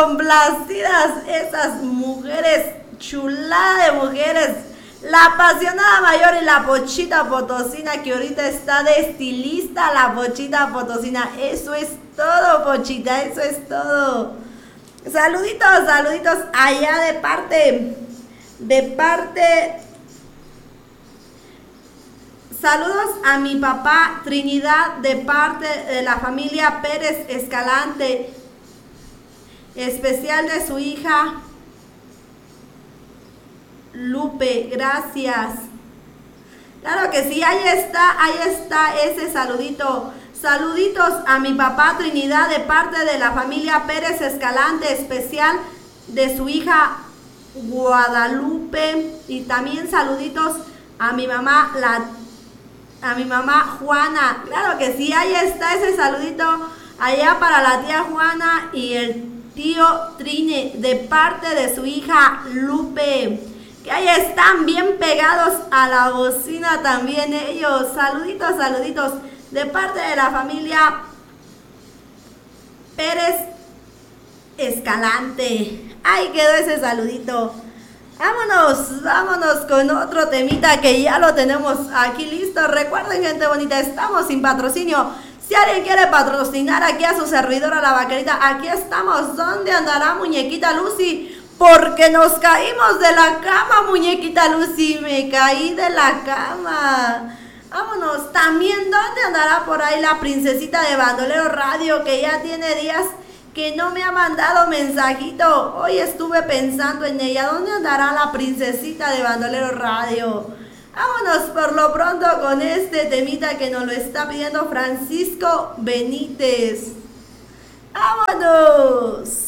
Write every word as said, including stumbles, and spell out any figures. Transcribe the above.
complacidas esas mujeres, chulada de mujeres. La apasionada mayor y la Pochita Potosina, que ahorita está de estilista, la Pochita Potosina. Eso es todo, Pochita, eso es todo. Saluditos, saluditos allá de parte, de parte. Saludos a mi papá Trinidad de parte de la familia Pérez Escalante, especial de su hija Lupe, gracias. Claro que sí, ahí está, ahí está ese saludito. Saluditos a mi papá Trinidad de parte de la familia Pérez Escalante, especial de su hija Guadalupe. Y también saluditos a mi mamá, la, a mi mamá Juana. Claro que sí, ahí está ese saludito allá para la tía Juana y el tío Trine de parte de su hija Lupe. Que ahí están bien pegados a la bocina también ellos. Saluditos, saluditos de parte de la familia Pérez Escalante. Ahí quedó ese saludito. Vámonos, vámonos con otro temita que ya lo tenemos aquí listo. Recuerden, gente bonita, estamos sin patrocinio. Si alguien quiere patrocinar aquí a su servidora la Vaquerita, aquí estamos. ¿Dónde andará muñequita Lucy? Porque nos caímos de la cama, muñequita Lucy. Me caí de la cama. Vámonos. También, ¿dónde andará por ahí la princesita de Bandolero Radio? Que ya tiene días que no me ha mandado mensajito. Hoy estuve pensando en ella. ¿Dónde andará la princesita de Bandolero Radio? Vámonos por lo pronto con este temita que nos lo está pidiendo Francisco Benítez. ¡Vámonos!